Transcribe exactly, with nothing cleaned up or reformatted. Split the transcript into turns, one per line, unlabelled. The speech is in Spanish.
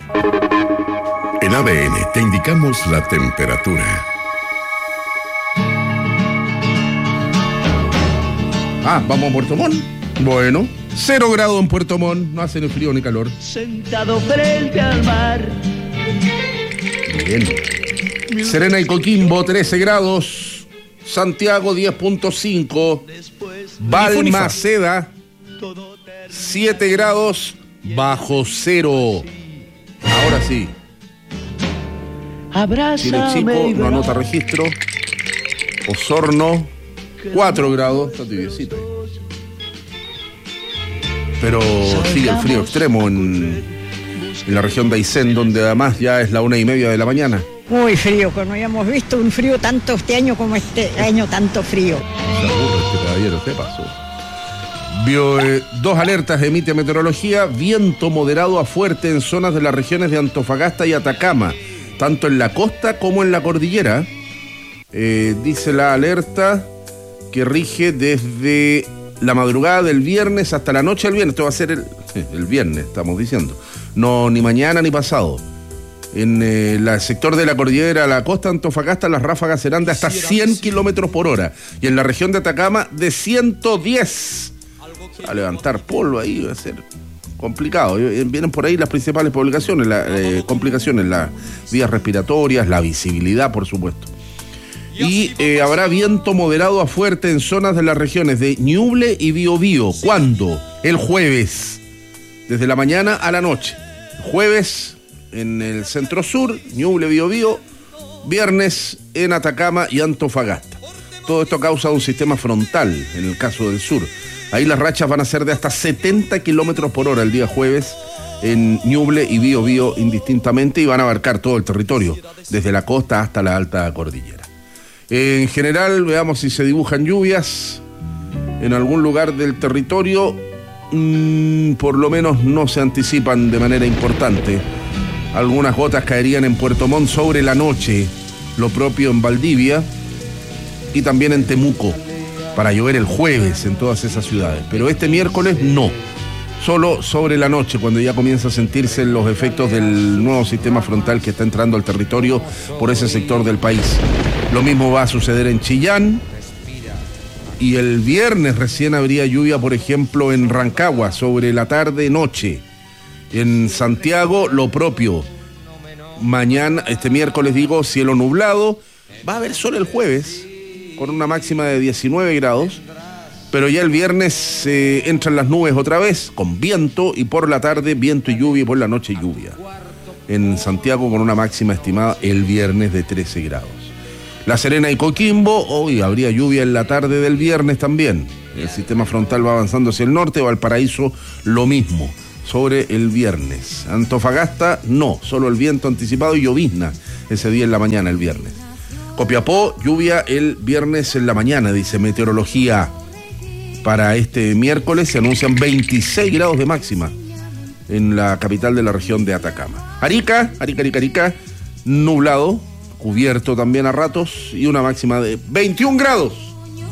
En A D N te indicamos la temperatura.
Ah, ¿vamos a Puerto Montt? Bueno, cero grados en Puerto Montt, no hace ni frío ni calor.
Sentado frente al mar.
Bien. Serena y Coquimbo, trece grados. Santiago, diez punto cinco. Balmaceda, siete grados bajo cero. Ahora sí. Chile Chico no anota registro. Osorno, cuatro grados. Está tibiecito ahí. Pero sigue el frío extremo en, en la región de Aysén, donde además ya es la una y media de la mañana.
Muy frío, que no habíamos visto un frío tanto este año como este año, tanto frío.
Se aburre este caballero, ¿qué pasó? Bio, eh, dos alertas emite meteorología: viento moderado a fuerte en zonas de las regiones de Antofagasta y Atacama, tanto en la costa como en la cordillera. Eh, dice la alerta que rige desde la madrugada del viernes hasta la noche del viernes. Esto va a ser el, el viernes, estamos diciendo. No, ni mañana ni pasado. En eh, el sector de la cordillera, la costa de Antofagasta, las ráfagas serán de hasta cien kilómetros por hora. Y en la región de Atacama, de ciento diez. A levantar polvo ahí va a ser complicado. Vienen por ahí las principales publicaciones, la, eh, complicaciones, las vías respiratorias, la visibilidad, por supuesto. Y eh, habrá viento moderado a fuerte en zonas de las regiones de Ñuble y Biobío. ¿Cuándo? El jueves, desde la mañana a la noche. Jueves en el centro sur, Ñuble, Biobío. Viernes en Atacama y Antofagasta. Todo esto causa un sistema frontal en el caso del sur. Ahí las rachas van a ser de hasta setenta kilómetros por hora el día jueves en Ñuble y Biobío indistintamente, y van a abarcar todo el territorio, desde la costa hasta la alta cordillera. En general, veamos si se dibujan lluvias en algún lugar del territorio. Mmm, por lo menos no se anticipan de manera importante. Algunas gotas caerían en Puerto Montt sobre la noche, lo propio en Valdivia y también en Temuco, para llover el jueves en todas esas ciudades. Pero este miércoles no, solo sobre la noche, cuando ya comienza a sentirse los efectos del nuevo sistema frontal que está entrando al territorio por ese sector del país. Lo mismo va a suceder en Chillán, y el viernes recién habría lluvia, por ejemplo, en Rancagua, sobre la tarde-noche. En Santiago, lo propio. Mañana, este miércoles digo, cielo nublado. Va a haber sol el jueves, con una máxima de diecinueve grados, pero ya el viernes eh, entran las nubes otra vez, con viento, y por la tarde viento y lluvia, y por la noche lluvia. En Santiago con una máxima estimada el viernes de trece grados. La Serena y Coquimbo, hoy habría lluvia en la tarde del viernes también. El sistema frontal va avanzando hacia el norte. Valparaíso, lo mismo, sobre el viernes. Antofagasta, no, solo el viento anticipado y llovizna ese día en la mañana, el viernes. Copiapó, lluvia el viernes en la mañana, dice meteorología. Para este miércoles se anuncian veintiséis grados de máxima en la capital de la región de Atacama. Arica, Arica, Arica, Arica, nublado, cubierto también a ratos, y una máxima de veintiún grados.